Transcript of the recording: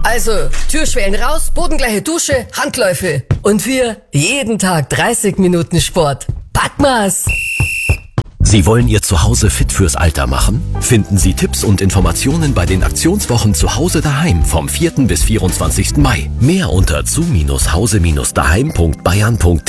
Also, Türschwellen raus, bodengleiche Dusche, Handläufe. Und wir jeden Tag 30 Minuten Sport. Packmas! Sie wollen Ihr Zuhause fit fürs Alter machen? Finden Sie Tipps und Informationen bei den Aktionswochen Zuhause daheim vom 4. bis 24. Mai. Mehr unter zu-hause-daheim.bayern.de